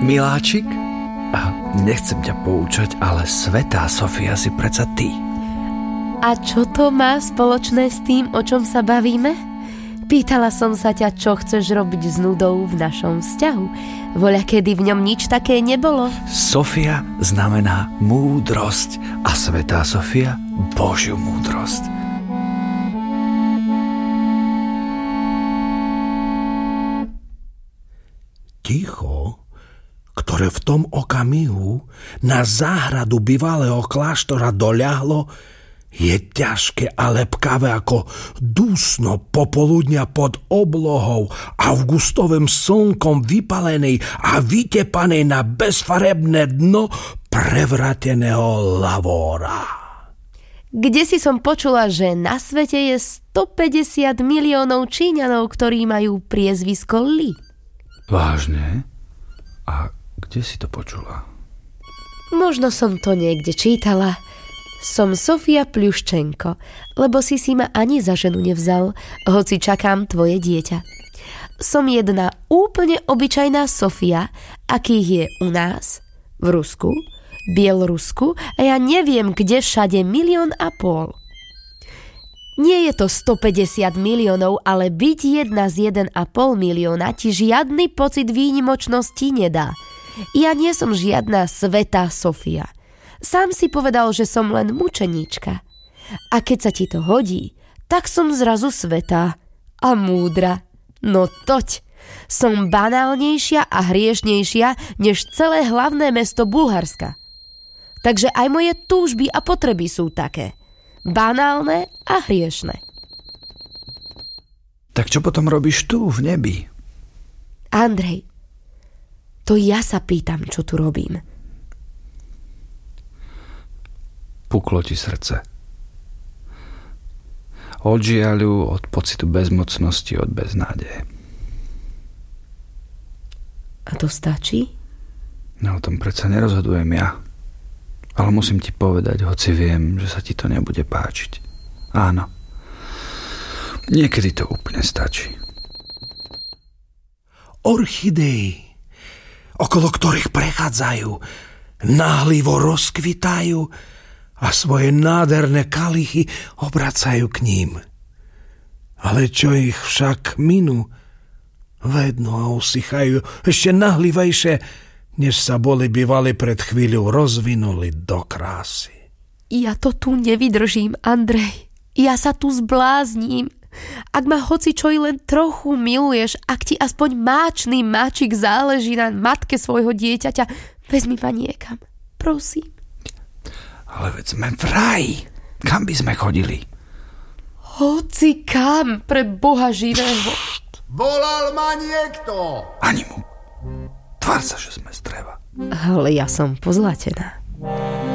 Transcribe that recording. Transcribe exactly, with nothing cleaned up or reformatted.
Miláčik? Nechcem ťa poučať, ale svätá Sofia si predsa ty. A čo to má spoločné s tým, o čom sa bavíme? Pýtala som sa ťa, čo chceš robiť s nudou v našom vzťahu. Voľakedy v ňom nič také nebolo. Sofia znamená múdrosť a svätá Sofia Božiu múdrosť. Ticho, ktoré v tom okamihu na záhradu bývalého kláštora doľahlo, je ťažké a lepkavé ako dusno popoludňa pod oblohou augustovým slnkom vypalenej a vytepanej na bezfarebné dno prevrateného lavóra. Kdesi som počula, že na svete je stopäťdesiat miliónov Číňanov, ktorí majú priezvisko Li. Vážne? A kde si to počula? Možno som to niekde čítala. Som Sofia Pľuščenko, lebo si si ma ani za ženu nevzal, hoci čakám tvoje dieťa. Som jedna úplne obyčajná Sofia, akých je u nás, v Rusku, Bielorusku a ja neviem, kde všade milión a pol. Nie je to stopäťdesiat miliónov, ale byť jedna z jeden a pol milióna ti žiadny pocit výnimočnosti nedá. Ja nie som žiadna svätá Sofia. Sám si povedal, že som len mučeníčka. A keď sa ti to hodí, tak som zrazu svätá a múdra. No toť, som banálnejšia a hriešnejšia než celé hlavné mesto Bulharska. Takže aj moje túžby a potreby sú také. Banálne a hriešne. Tak čo potom robíš tu, v nebi? Andrej, to ja sa pýtam, čo tu robím. Puklo ti srdce. Od žiaľu, od pocitu bezmocnosti, od beznádeje. A to stačí? No o tom predsa nerozhodujem ja. Ale musím ti povedať, hoci viem, že sa ti to nebude páčiť. Áno. Niekedy to úplne stačí. Orchidei, okolo ktorých prechádzajú, náhlivo rozkvitajú a svoje nádherné kalichy obracajú k ním. Ale čo ich však minú, vedno a usychajú ešte nahlivejšie, než sa boli bývali pred chvíľou rozvinuli do krásy. Ja to tu nevydržím, Andrej. Ja sa tu zblázním. Ak ma hoci čo i len trochu miluješ, ak ti aspoň máčný máčik záleží na matke svojho dieťaťa, vezmi ma niekam. Prosím. Ale veď sme v raji. Kam by sme chodili? Hoci kam, pre Boha živého. Volal ma niekto. Ani mu. Tvár sa, že sme z dreva. Ale ja som pozlatená.